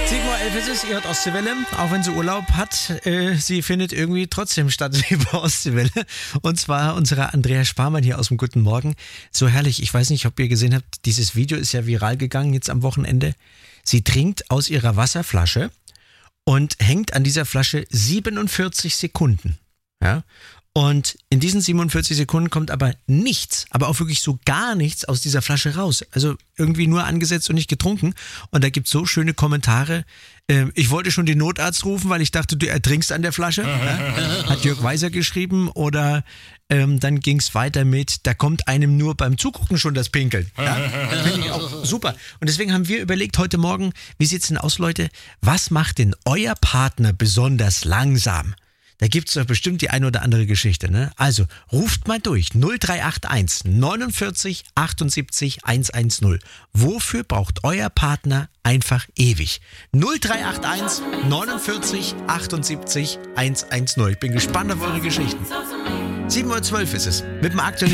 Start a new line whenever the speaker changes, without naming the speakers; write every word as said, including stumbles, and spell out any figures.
sieben Uhr elf ist es, ihr hört Ostseewelle, auch wenn sie Urlaub hat, äh, sie findet irgendwie trotzdem statt über Ostseewelle. Und zwar unsere Andrea Sparmann hier aus dem Guten Morgen. So herrlich, ich weiß nicht, ob ihr gesehen habt, dieses Video ist ja viral gegangen jetzt am Wochenende. Sie trinkt aus ihrer Wasserflasche und hängt an dieser Flasche siebenundvierzig Sekunden. Ja? Und in diesen siebenundvierzig Sekunden kommt aber nichts, aber auch wirklich so gar nichts aus dieser Flasche raus. Also irgendwie nur angesetzt und nicht getrunken. Und da gibt es so schöne Kommentare. Ähm, ich wollte schon den Notarzt rufen, weil ich dachte, du ertrinkst an der Flasche. Ja? Hat Jörg Weiser geschrieben. Oder ähm, dann ging es weiter mit, da kommt einem nur beim Zugucken schon das Pinkeln. Ja? Finde ich auch super. Und deswegen haben wir überlegt heute Morgen, wie sieht's denn aus, Leute? Was macht denn euer Partner besonders langsam? Da gibt's doch bestimmt die eine oder andere Geschichte, ne? Also, ruft mal durch. null drei acht eins neunundvierzig achtundsiebzig hundertzehn. Wofür braucht euer Partner einfach ewig? null drei acht eins neunundvierzig achtundsiebzig hundertzehn. Ich bin gespannt auf eure Geschichten. sieben Uhr zwölf ist es. Mit dem aktuellen